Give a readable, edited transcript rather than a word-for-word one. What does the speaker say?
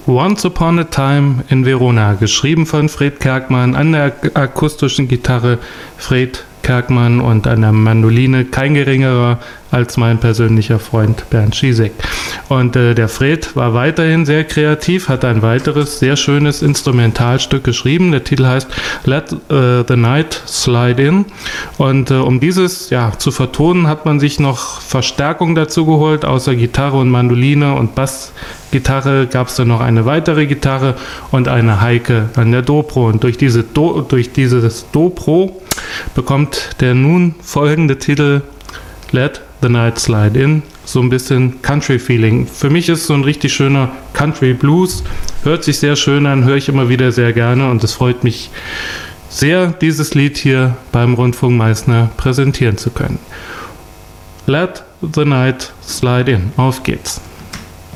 Once Upon a Time in Verona, geschrieben von Fred Kerkmann, an der akustischen Gitarre Fred Kerkmann und an der Mandoline kein geringerer als mein persönlicher Freund Bernd Schiesek. Und der Fred war weiterhin sehr kreativ, hat ein weiteres sehr schönes Instrumentalstück geschrieben. Der Titel heißt Let the Night Slide In. Und um dieses zu vertonen, hat man sich noch Verstärkung dazu geholt. Außer Gitarre und Mandoline und Bassgitarre gab es dann noch eine weitere Gitarre und eine Heike an der Dobro. Und durch dieses Dobro bekommt der nun folgende Titel Let the Night Slide In so ein bisschen Country-Feeling. Für mich ist so ein richtig schöner Country-Blues. Hört sich sehr schön an, höre ich immer wieder sehr gerne und es freut mich sehr, dieses Lied hier beim Rundfunk Meißner präsentieren zu können. Let the Night Slide In. Auf geht's.